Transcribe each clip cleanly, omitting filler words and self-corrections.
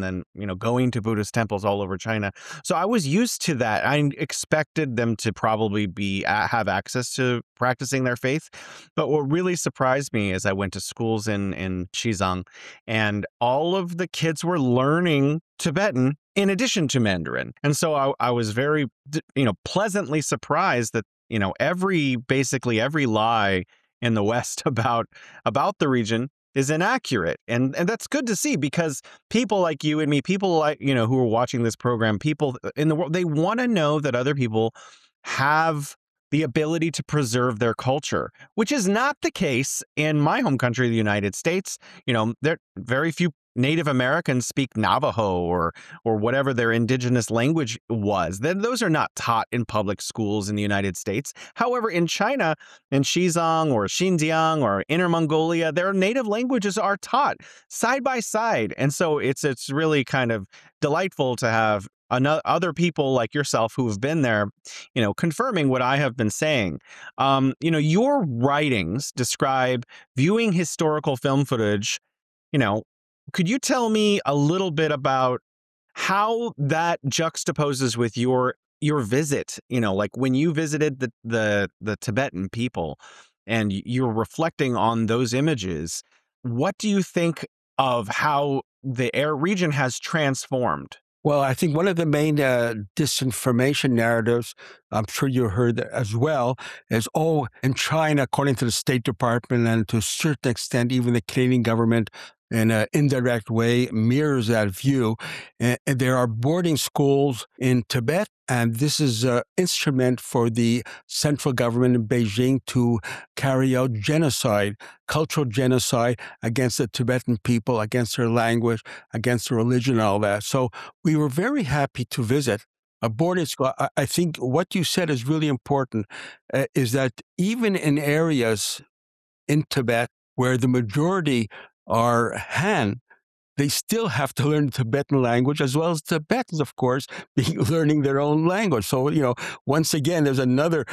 and then, going to Buddhist temples all over China. So I was used to that. I expected them to probably have access to practicing their faith. But what really surprised me is I went to schools in Xizang, and all of the kids were learning Tibetan in addition to Mandarin. And so I was very, pleasantly surprised that, basically every lie in the West about the region is inaccurate. And that's good to see, because people like you and me, people like, who are watching this program, people in the world, they want to know that other people have the ability to preserve their culture, which is not the case in my home country, the United States. There very few Native Americans speak Navajo or whatever their indigenous language was. Then those are not taught in public schools in the United States. However, in China, in Xizang or Xinjiang or Inner Mongolia, their native languages are taught side by side. And so it's really kind of delightful to have other people like yourself who have been there, confirming what I have been saying. Your writings describe viewing historical film footage. Could you tell me a little bit about how that juxtaposes with your visit? Like when you visited the Tibetan people and you're reflecting on those images, what do you think of how the air region has transformed? Well, I think one of the main disinformation narratives, I'm sure you heard as well, is, in China, according to the State Department and to a certain extent, even the Canadian government, in an indirect way, mirrors that view. And there are boarding schools in Tibet, and this is an instrument for the central government in Beijing to carry out genocide, cultural genocide against the Tibetan people, against their language, against their religion, and all that. So we were very happy to visit a boarding school. I think what you said is really important, is that even in areas in Tibet where the majority are Han, they still have to learn Tibetan language, as well as Tibetans, of course, learning their own language. So, once again, there's another,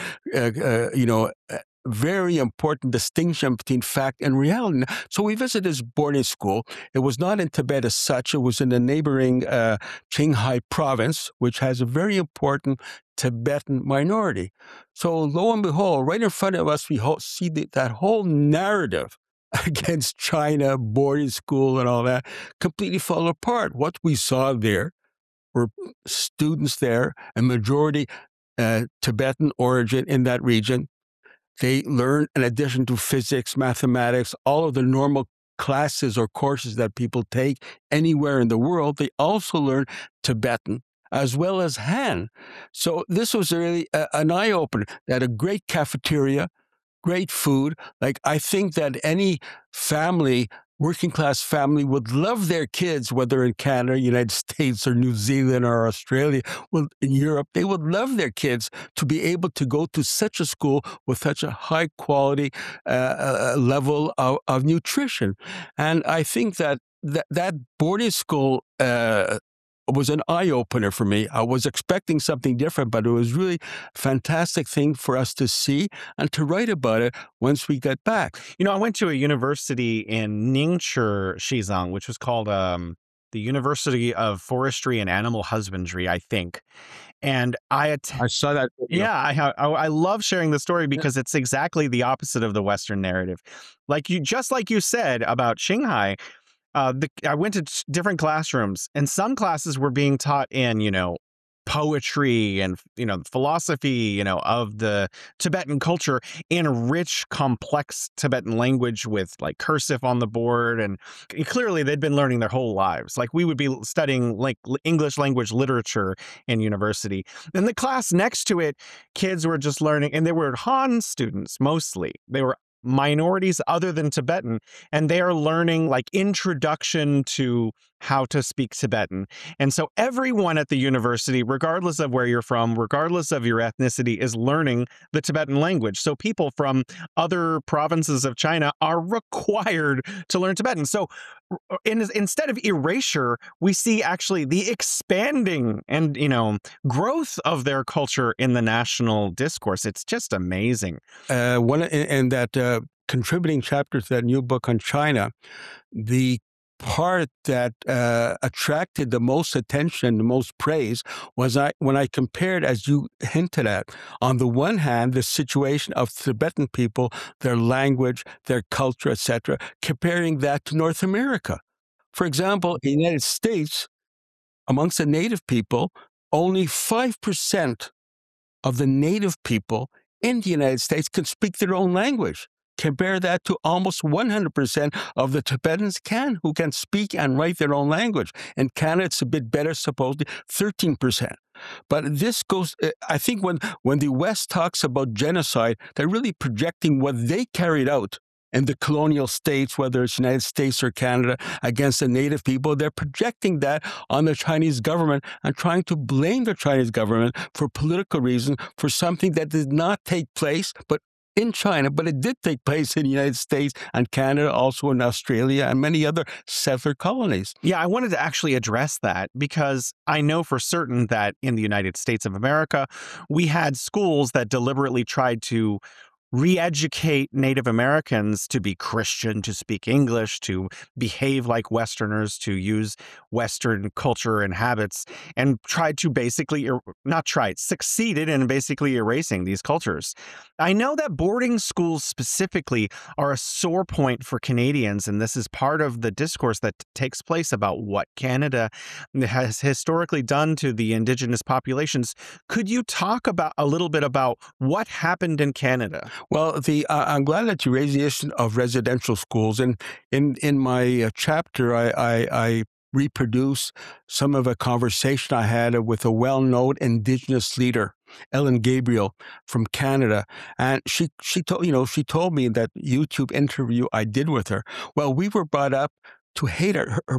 very important distinction between fact and reality. So we visited this boarding school. It was not in Tibet as such. It was in the neighboring Qinghai province, which has a very important Tibetan minority. So lo and behold, right in front of us, we see that whole narrative against China, boarding school, and all that completely fall apart. What we saw there were students there, a majority Tibetan origin in that region. They learn, in addition to physics, mathematics, all of the normal classes or courses that people take anywhere in the world, they also learn Tibetan as well as Han. So this was really an eye-opener. They had a great cafeteria, great food. Like, I think that any family, working class family, would love their kids, whether in Canada, United States, or New Zealand, or Australia, well, in Europe, they would love their kids to be able to go to such a school with such a high quality level of nutrition. And I think that boarding school was an eye-opener for me. I was expecting something different, but it was really a fantastic thing for us to see and to write about it once we got back. I went to a university in Ningshi, Xizang, which was called the University of Forestry and Animal Husbandry, I think. And I saw that video. Yeah, I love sharing the story because it's exactly the opposite of the Western narrative. Just like you said about Shanghai, I went to different classrooms, and some classes were being taught in, poetry and, philosophy, of the Tibetan culture in rich, complex Tibetan language with like cursive on the board. And clearly they'd been learning their whole lives. Like we would be studying like English language literature in university. In the class next to it, kids were just learning, and they were Han students mostly. They were minorities other than Tibetan, and they are learning like introduction to how to speak Tibetan. And so everyone at the university, regardless of where you're from, regardless of your ethnicity, is learning the Tibetan language. So people from other provinces of China are required to learn Tibetan. So instead of erasure, we see actually the expanding and, growth of their culture in the national discourse. It's just amazing. In that contributing chapter to that new book on China, the part that attracted the most attention, the most praise, was when I compared, as you hinted at, on the one hand, the situation of Tibetan people, their language, their culture, etc., comparing that to North America. For example, in the United States, amongst the native people, only 5% of the native people in the United States can speak their own language. Compare that to almost 100% of the Tibetans who can speak and write their own language. In Canada, it's a bit better, supposedly 13%. But this goes, I think when the West talks about genocide, they're really projecting what they carried out in the colonial states, whether it's United States or Canada, against the native people. They're projecting that on the Chinese government and trying to blame the Chinese government for political reasons for something that did not take place, but in China, but it did take place in the United States and Canada, also in Australia and many other settler colonies. Yeah, I wanted to actually address that because I know for certain that in the United States of America, we had schools that deliberately tried to re-educate Native Americans to be Christian, to speak English, to behave like Westerners, to use Western culture and habits, and tried to basically, succeeded in basically erasing these cultures. I know that boarding schools specifically are a sore point for Canadians, and this is part of the discourse that takes place about what Canada has historically done to the Indigenous populations. Could you talk about a little bit about what happened in Canada? Well, I'm glad that you raised the issue of residential schools. And in my chapter, I reproduce some of a conversation I had with a well-known Indigenous leader, Ellen Gabriel from Canada, and she told me that YouTube interview I did with her. Well, we were brought up to hate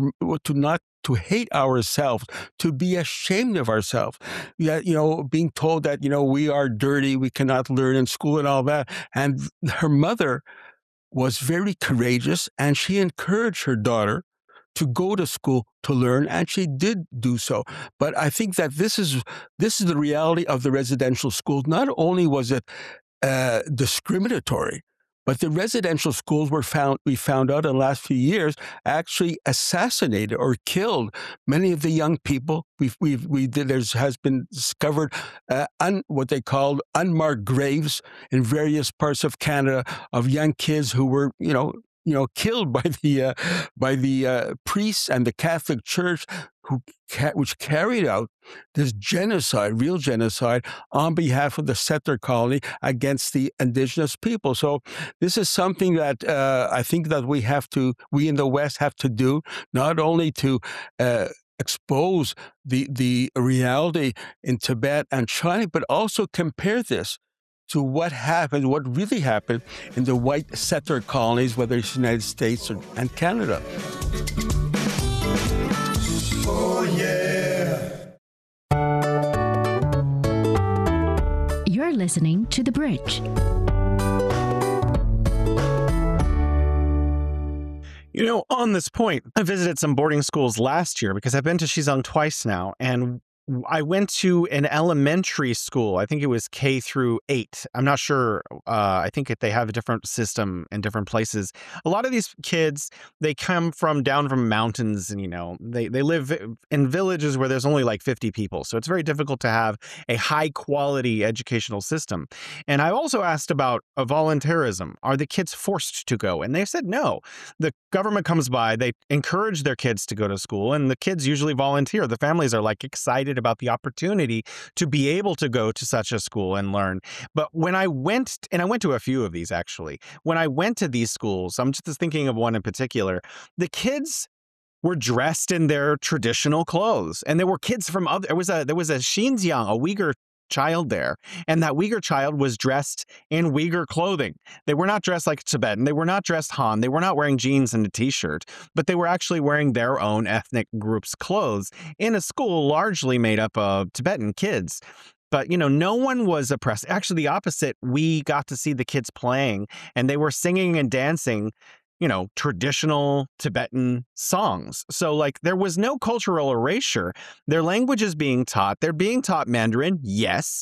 to hate ourselves, to be ashamed of ourselves. Yeah, being told that we are dirty, we cannot learn in school and all that. And her mother was very courageous, and she encouraged her daughter to go to school to learn, and she did do so. But I think that this is the reality of the residential schools. Not only was it discriminatory, but the residential schools we found out in the last few years, actually assassinated or killed many of the young people. There has been discovered what they called unmarked graves in various parts of Canada of young kids who were, killed by the priests and the Catholic Church, which carried out this genocide, real genocide, on behalf of the settler colony against the Indigenous people. So this is something that I think that we in the West have to do, not only to expose the reality in Tibet and China, but also compare this to what really happened in the white settler colonies, whether it's the United States and Canada. Oh, yeah. You're listening to The Bridge. On this point, I visited some boarding schools last year because I've been to Shizong twice now, and I went to an elementary school. I think it was K through 8. I'm not sure. I think they have a different system in different places. A lot of these kids, they come down from mountains, and they live in villages where there's only like 50 people. So it's very difficult to have a high quality educational system. And I also asked about volunteerism. Are the kids forced to go? And they said no. The government comes by, they encourage their kids to go to school, and the kids usually volunteer. The families are like excited about the opportunity to be able to go to such a school and learn. But when I went to a few of these actually, when I went to these schools, I'm just thinking of one in particular, the kids were dressed in their traditional clothes, and there were kids from there was a Xinjiang, a Uyghur child there, and that Uyghur child was dressed in Uyghur clothing. They were not dressed like Tibetan. They were not dressed Han. They were not wearing jeans and a t-shirt, but they were actually wearing their own ethnic group's clothes in a school largely made up of Tibetan kids. But, no one was oppressed. Actually, the opposite. We got to see the kids playing, and they were singing and dancing traditional Tibetan songs. So there was no cultural erasure. Their language is being taught. They're being taught Mandarin, yes,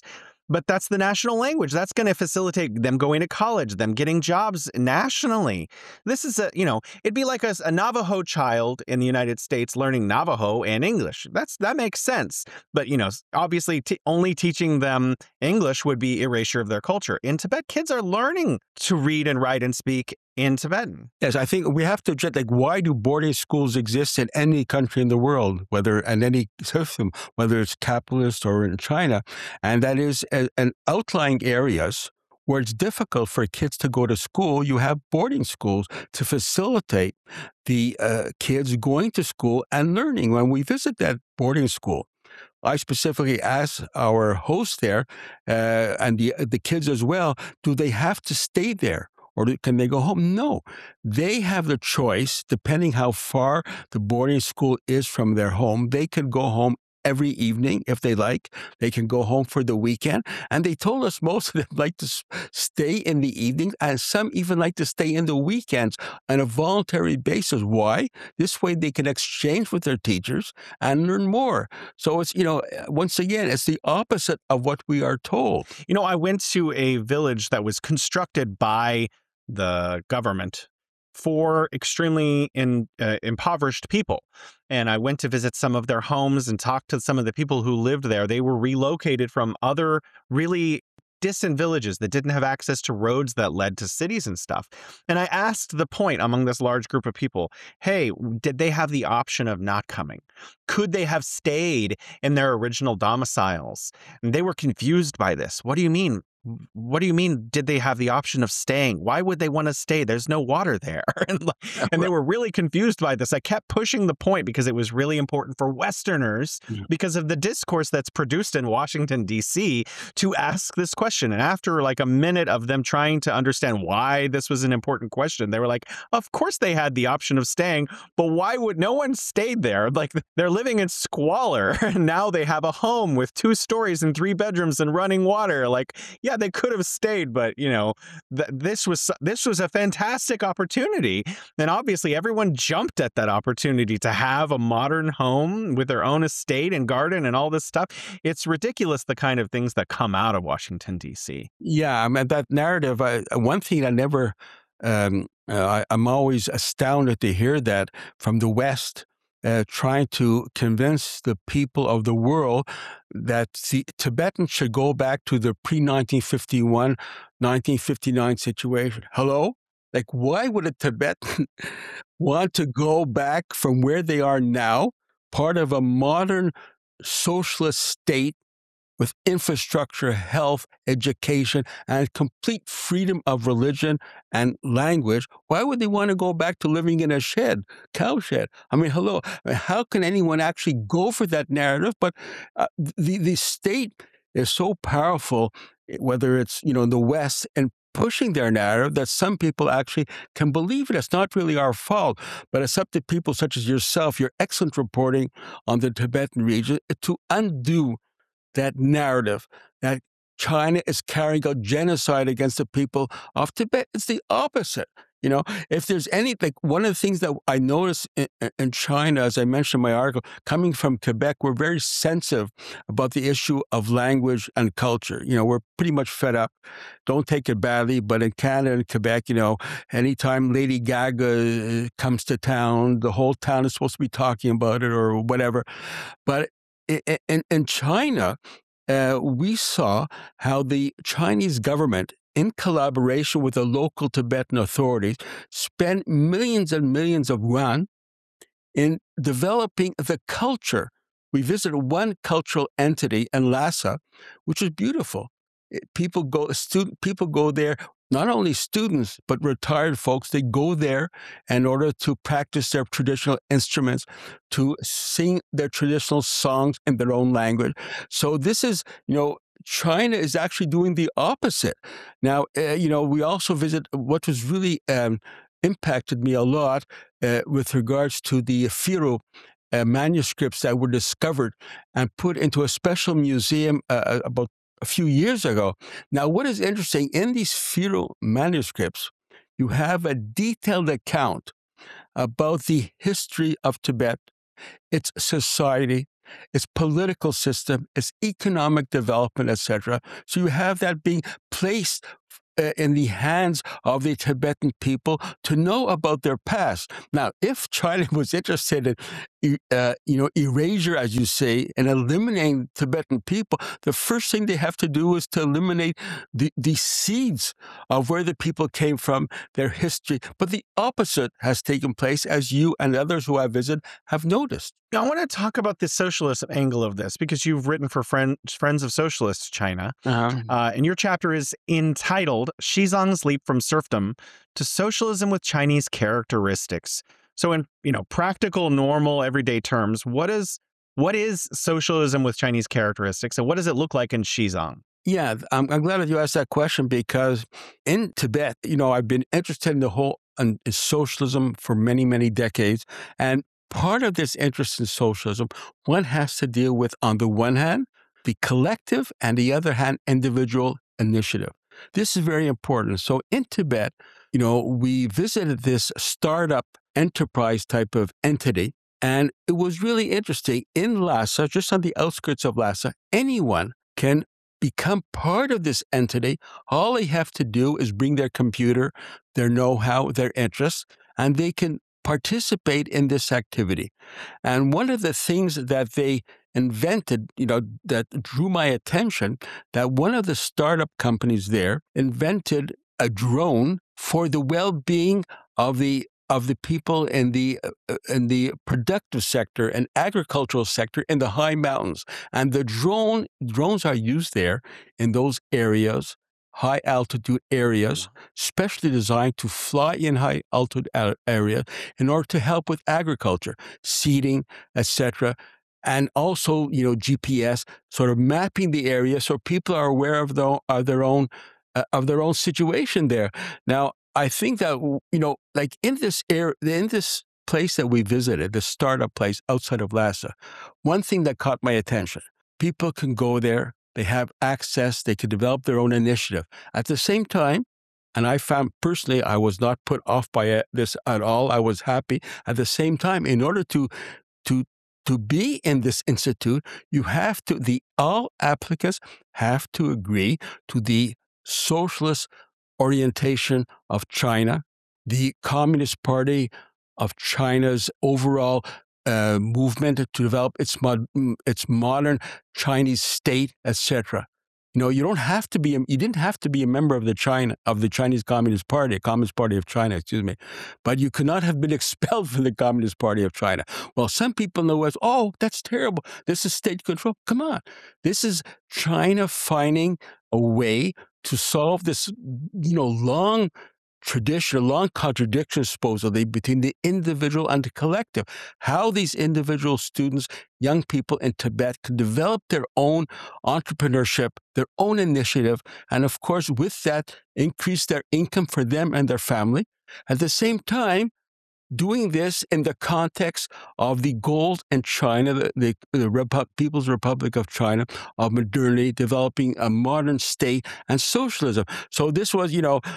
But that's the national language. That's going to facilitate them going to college, them getting jobs nationally. This is it'd be like a Navajo child in the United States learning Navajo and English. That makes sense. But, obviously only teaching them English would be erasure of their culture. In Tibet, kids are learning to read and write and speak in Tibetan. Yes, I think we have to just why do boarding schools exist in any country in the world, whether in any system, whether it's capitalist or in China, and that is in outlying areas where it's difficult for kids to go to school. You have boarding schools to facilitate the kids going to school and learning. When we visit that boarding school, I specifically asked our host there and the kids as well, do they have to stay there? Or can they go home? No. They have the choice, depending how far the boarding school is from their home. They can go home every evening if they like. They can go home for the weekend. And they told us most of them like to stay in the evenings, and some even like to stay in the weekends on a voluntary basis. Why? This way they can exchange with their teachers and learn more. So it's, once again, it's the opposite of what we are told. I went to a village that was constructed by the government for extremely impoverished people. And I went to visit some of their homes and talk to some of the people who lived there. They were relocated from other really distant villages that didn't have access to roads that led to cities and stuff. And I asked the point among this large group of people, hey, did they have the option of not coming? Could they have stayed in their original domiciles? And they were confused by this. What do you mean? What do you mean, did they have the option of staying? Why would they want to stay? There's no water there. And they were really confused by this. I kept pushing the point because it was really important for Westerners, because of the discourse that's produced in Washington, D.C., to ask this question. And after like a minute of them trying to understand why this was an important question, they were like, of course they had the option of staying, but why would no one stayed there? Like, they're living in squalor, and now they have a home with 2 stories and 3 bedrooms and running water. Like, yeah, they could have stayed, but this was a fantastic opportunity, and obviously everyone jumped at that opportunity to have a modern home with their own estate and garden and all this stuff. It's ridiculous, the kind of things that come out of Washington, D.C. Yeah, I mean, that narrative. One thing I never, I'm always astounded to hear that from the West. Trying to convince the people of the world that the Tibetans should go back to the pre-1951, 1959 situation. Hello? Like, why would a Tibetan want to go back from where they are now, part of a modern socialist state with infrastructure, health, education, and complete freedom of religion and language? Why would they want to go back to living in a shed, cow shed? I mean, hello, how can anyone actually go for that narrative? But the state is so powerful, whether it's, in the West, and pushing their narrative, that some people actually can believe it. It's not really our fault, but it's up to people such as yourself, your excellent reporting on the Tibetan region, to undo that narrative that China is carrying out genocide against the people of Tibet. It's the opposite. If there's one of the things that I noticed in China, as I mentioned in my article, coming from Quebec, we're very sensitive about the issue of language and culture. We're pretty much fed up. Don't take it badly, but in Canada and Quebec, anytime Lady Gaga comes to town, the whole town is supposed to be talking about it or whatever. But in China, we saw how the Chinese government, in collaboration with the local Tibetan authorities, spent millions and millions of yuan in developing the culture. We visited one cultural entity in Lhasa, which is beautiful. People go there. Not only students, but retired folks, they go there in order to practice their traditional instruments, to sing their traditional songs in their own language. So this is, China is actually doing the opposite. Now, we also visit what was really impacted me a lot with regards to the Firo manuscripts that were discovered and put into a special museum about a few years ago. Now, what is interesting, in these Firo manuscripts, you have a detailed account about the history of Tibet, its society, its political system, its economic development, etc. So you have that being placed in the hands of the Tibetan people to know about their past. Now, if China was interested in, erasure, as you say, and eliminating Tibetan people, the first thing they have to do is to eliminate the seeds of where the people came from, their history. But the opposite has taken place, as you and others who have visited have noticed. Now, I want to talk about the socialist angle of this because you've written for Friends of Socialist China. And your chapter is entitled Xizang's Leap from Serfdom to Socialism with Chinese Characteristics. So in practical, normal, everyday terms, what is socialism with Chinese characteristics, and what does it look like in Xizang? Yeah, I'm glad that you asked that question because in Tibet, I've been interested in the whole in socialism for many, many decades. And part of this interest in socialism, one has to deal with, on the one hand, the collective, and the other hand, individual initiative. This is very important. So in Tibet, we visited this startup enterprise type of entity, and it was really interesting. In Lhasa, just on the outskirts of Lhasa, anyone can become part of this entity. All they have to do is bring their computer, their know-how, their interests, and they can participate in this activity. And one of the things that they invented, that drew my attention, that one of the startup companies there invented a drone for the well-being of the people in the productive sector and agricultural sector in the high mountains. And the drones are used there in those areas, high altitude areas, specially designed to fly in high altitude areas in order to help with agriculture, seeding, etc. And also, GPS, sort of mapping the area so people are aware of their own situation there. Now, I think that, like in this place that we visited, the startup place outside of Lhasa, one thing that caught my attention, people can go there, they have access, they can develop their own initiative. At the same time, and I found personally, I was not put off by this at all. I was happy. At the same time, in order to be in this institute, all applicants have to agree to the socialist orientation of China, the Communist Party of China's overall movement to develop its modern Chinese state, etc. You didn't have to be a member of the Chinese Communist Party, Communist Party of China, but you could not have been expelled from the Communist Party of China. Well, some people know as, oh, that's terrible. This is state control. Come on. This is China finding a way to solve this, long tradition, a long contradiction, supposedly, between the individual and the collective. How these individual students, young people in Tibet, can develop their own entrepreneurship, their own initiative, and of course, with that, increase their income for them and their family. At the same time, doing this in the context of the goals in China, the People's Republic of China, of modernity, developing a modern state and socialism. So this was,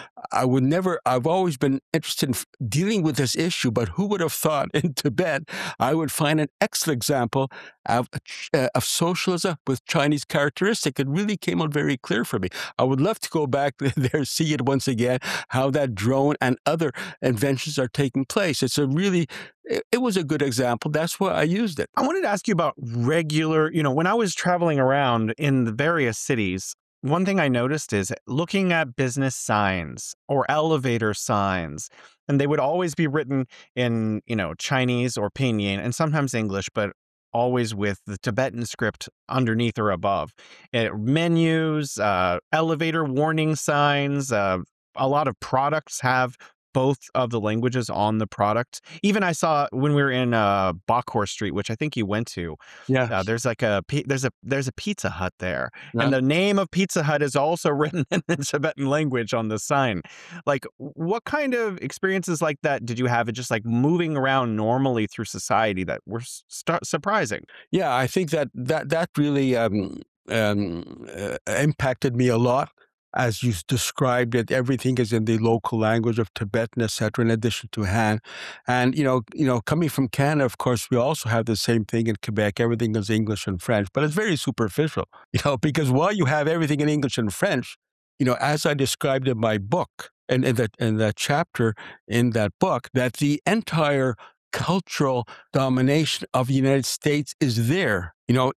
I've always been interested in dealing with this issue, but who would have thought in Tibet I would find an excellent example of socialism with Chinese characteristics? It really came out very clear for me. I would love to go back there, see it once again, how that drone and other inventions are taking place. It was a good example. That's why I used it. I wanted to ask you about regular, when I was traveling around in the various cities, one thing I noticed is looking at business signs or elevator signs, and they would always be written in, Chinese or Pinyin and sometimes English, but always with the Tibetan script underneath or above. Menus, elevator warning signs, a lot of products have both of the languages on the product. Even I saw when we were in Bakhor Street, which I think you went to. Yeah, There's like there's a Pizza Hut there, yeah. and the name of Pizza Hut is also written in the Tibetan language on the sign. Like, what kind of experiences like that did you have? It just like moving around normally through society that were surprising. Yeah, I think that really impacted me a lot. as you described it, everything is in the local language of Tibetan, etc., in addition to Han. And, coming from Canada, of course, we also have the same thing in Quebec. Everything is English and French, but it's very superficial, because while you have everything in English and French, as I described in my book, and in that chapter in that book, that the entire cultural domination of the United States is there.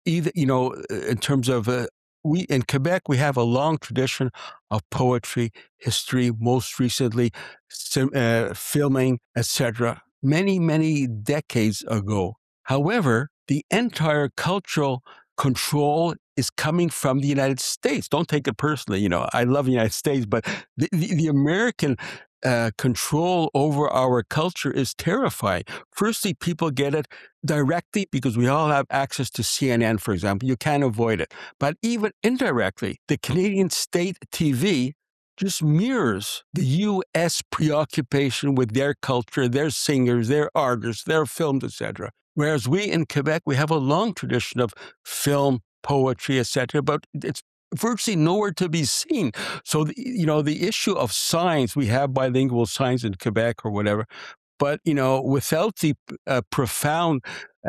In terms of we in Quebec, we have a long tradition of poetry, history, most recently filming, etc. Many, many decades ago. However, the entire cultural control is coming from the United States. Don't take it personally. I love the United States, but the American control over our culture is terrifying. Firstly, people get it directly because we all have access to CNN, for example. You can't avoid it. But even indirectly, the Canadian state TV just mirrors the U.S. preoccupation with their culture, their singers, their artists, their films, etc. Whereas we in Quebec, we have a long tradition of film, poetry, etc., but it's virtually nowhere to be seen. So, the issue of signs, we have bilingual signs in Quebec or whatever, but, without the profound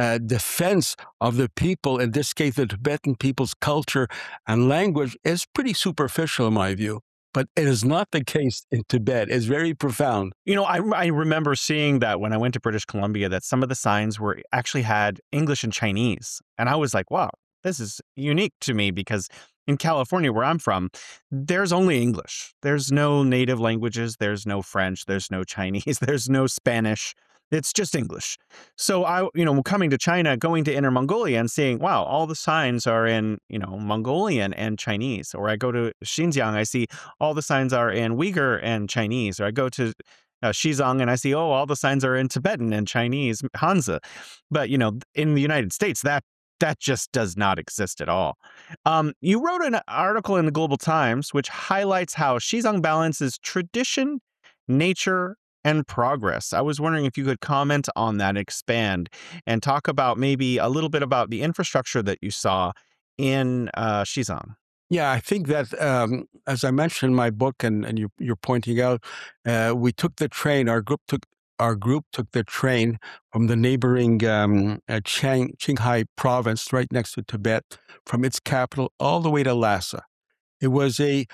defense of the people, in this case, the Tibetan people's culture and language, is pretty superficial in my view. But it is not the case in Tibet. It's very profound. I remember seeing that when I went to British Columbia, that some of the signs actually had English and Chinese. And I was like, wow, this is unique to me, because in California, where I'm from, there's only English. There's no native languages. There's no French. There's no Chinese. There's no Spanish. It's just English. So coming to China, going to Inner Mongolia and seeing, wow, all the signs are in, Mongolian and Chinese. Or I go to Xinjiang, I see all the signs are in Uyghur and Chinese. Or I go to Xizang and I see, all the signs are in Tibetan and Chinese, Hanzi. But, in the United States, that just does not exist at all. You wrote an article in the Global Times which highlights how Xizang balances tradition, nature, and progress. I was wondering if you could comment on that, expand, and talk about maybe a little bit about the infrastructure that you saw in Xizang. Yeah, I think that, as I mentioned in my book, and you're pointing out, we took the train. Our group took the train from the neighboring Qinghai province, right next to Tibet, from its capital all the way to Lhasa. It was I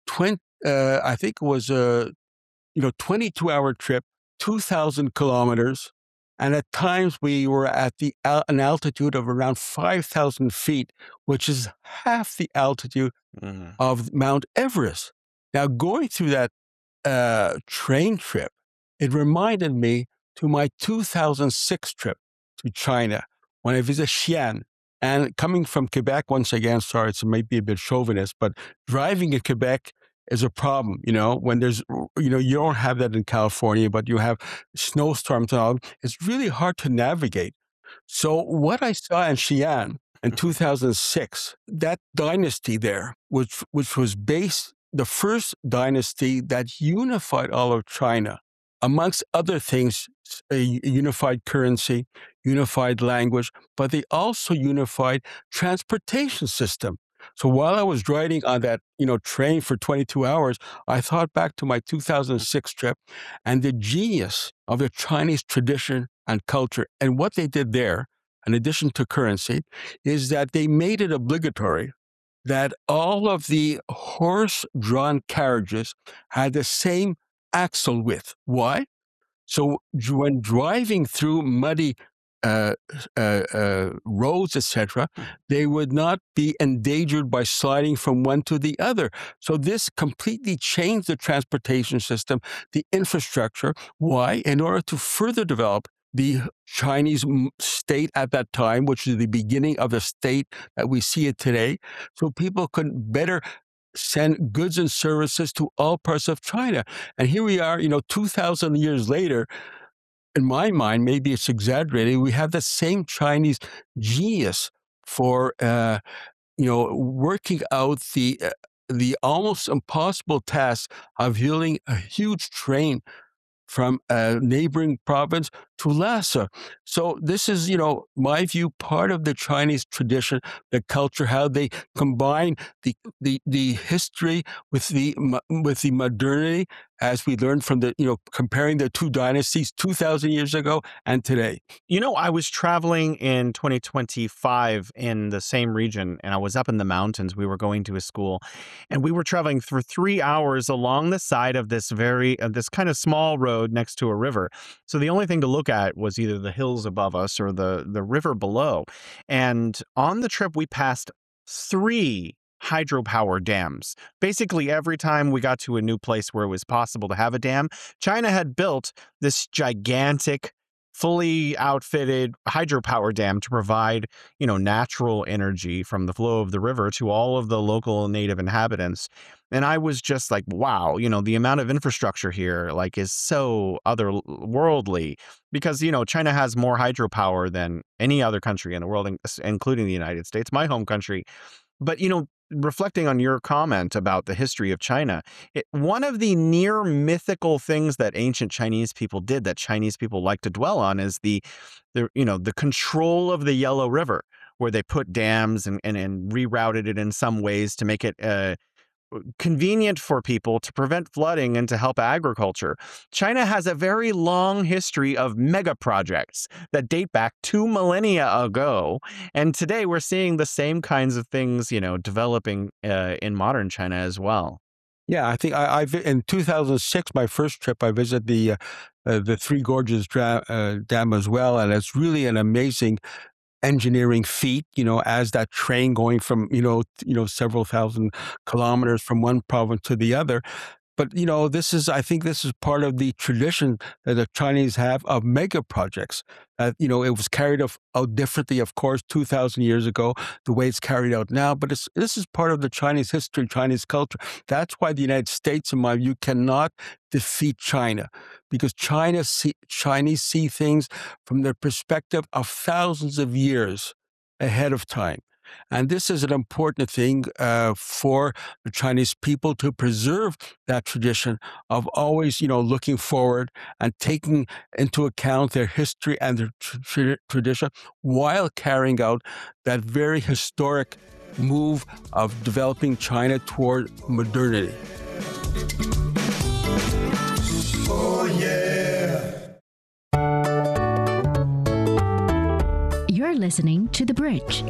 think it was a 22-hour trip, 2,000 kilometers, and at times we were at an altitude of around 5,000 feet, which is half the altitude of Mount Everest. Now, going through that train trip, it reminded me to my 2006 trip to China when I visited Xi'an. And coming from Quebec, once again, sorry, it may be a bit chauvinist, but driving in Quebec is a problem, when there's, you don't have that in California, but you have snowstorms and all. It's really hard to navigate. So what I saw in Xi'an in 2006, that dynasty there, which was the first dynasty that unified all of China, amongst other things, a unified currency, unified language, but they also unified transportation system. So while I was riding on that, train for 22 hours, I thought back to my 2006 trip and the genius of the Chinese tradition and culture. And what they did there, in addition to currency, is that they made it obligatory that all of the horse-drawn carriages had the same axle width. Why? So when driving through muddy roads, etc., they would not be endangered by sliding from one to the other. So this completely changed the transportation system, the infrastructure. Why? In order to further develop the Chinese state at that time, which is the beginning of the state that we see it today, so people could better send goods and services to all parts of China. And here we are, 2,000 years later. In my mind, maybe it's exaggerated, we have the same Chinese genius for, working out the almost impossible task of building a huge train from a neighboring province to Lhasa. So this is, my view, part of the Chinese tradition, the culture, how they combine the history with the modernity, as we learned from comparing the two dynasties 2,000 years ago and today. I was traveling in 2025 in the same region, and I was up in the mountains. We were going to a school, and we were traveling for 3 hours along the side of this kind of small road next to a river. So the only thing to look at was either the hills above us or the river below. And on the trip, we passed 3 hydropower dams. Basically, every time we got to a new place where it was possible to have a dam, China had built this gigantic, fully outfitted hydropower dam to provide, natural energy from the flow of the river to all of the local native inhabitants. And I was just like, wow, the amount of infrastructure here is so otherworldly because, China has more hydropower than any other country in the world, including the United States, my home country. But, reflecting on your comment about the history of China, one of the near mythical things that ancient Chinese people did that Chinese people like to dwell on is the control of the Yellow River, where they put dams and rerouted it in some ways to make it convenient for people to prevent flooding and to help agriculture. China has a very long history of mega projects that date back 2 millennia ago. And today we're seeing the same kinds of things, developing in modern China as well. Yeah, I think in 2006, my first trip, I visited the Three Gorges Dam as well. And it's really an amazing engineering feat, as that train going from, several thousand kilometers from one province to the other. But, I think this is part of the tradition that the Chinese have of mega projects. It was carried out differently, of course, 2,000 years ago, the way it's carried out now. But this is part of the Chinese history, Chinese culture. That's why the United States, in my view, cannot defeat China, because Chinese see things from the perspective of thousands of years ahead of time. And this is an important thing for the Chinese people to preserve that tradition of always, looking forward and taking into account their history and their tradition while carrying out that very historic move of developing China toward modernity. Oh, yeah. You're listening to The Bridge.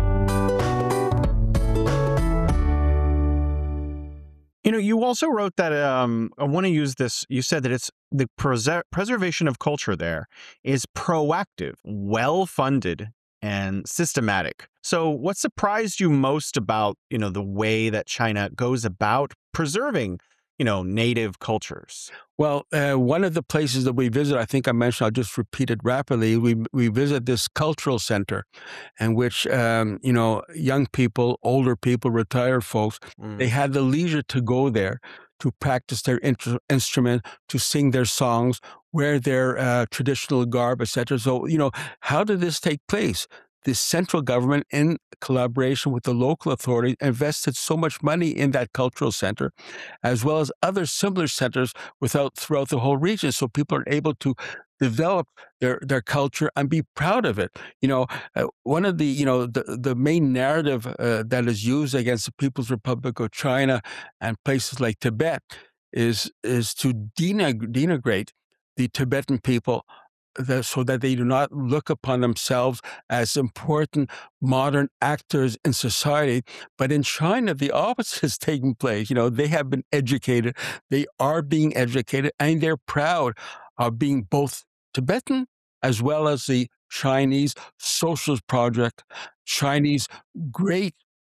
You also wrote that I want to use this. You said that it's the preservation of culture there is proactive, well-funded, and systematic. So what surprised you most about, the way that China goes about preserving, native cultures? Well, one of the places that we visit, I think I mentioned, I'll just repeat it rapidly. We visit this cultural center in which, young people, older people, retired folks, they had the leisure to go there to practice their instrument, to sing their songs, wear their traditional garb, etc. So, how did this take place? The central government, in collaboration with the local authorities, invested so much money in that cultural center, as well as other similar centers throughout the whole region, so people are able to develop their culture and be proud of it. One of the main narrative that is used against the People's Republic of China and places like Tibet is to denigrate the Tibetan people, so that they do not look upon themselves as important modern actors in society. But in China, the opposite is taking place. They have been educated, they are being educated, and they're proud of being both Tibetan as well as the Chinese Socialist Project, Chinese great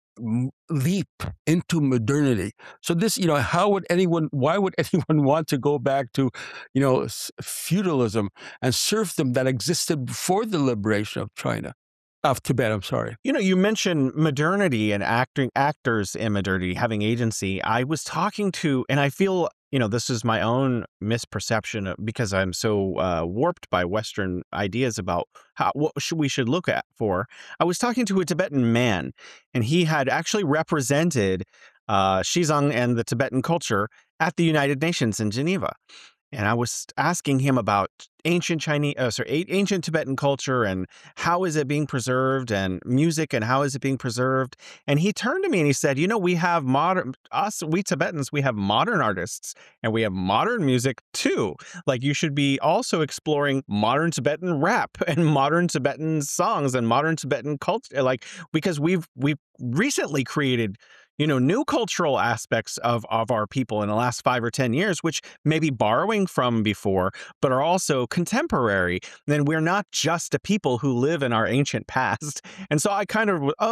leap into modernity. So this, why would anyone want to go back to, feudalism and serfdom that existed before the liberation of Tibet, I'm sorry. You mentioned modernity and actors in modernity having agency. I was talking to, and I feel, this is my own misperception because I'm so warped by Western ideas about what we should look at for. I was talking to a Tibetan man, and he had actually represented Xizang and the Tibetan culture at the United Nations in Geneva. and I was asking him about ancient ancient Tibetan culture and how is it being preserved, and music and how is it being preserved. And he turned to me and he said, we have we Tibetans, we have modern artists and we have modern music too. Like, you should be also exploring modern Tibetan rap and modern Tibetan songs and modern Tibetan culture, like, because we've recently created new cultural aspects of our people in the last 5 or 10 years, which may be borrowing from before, but are also contemporary. Then we're not just a people who live in our ancient past. And so I kind of,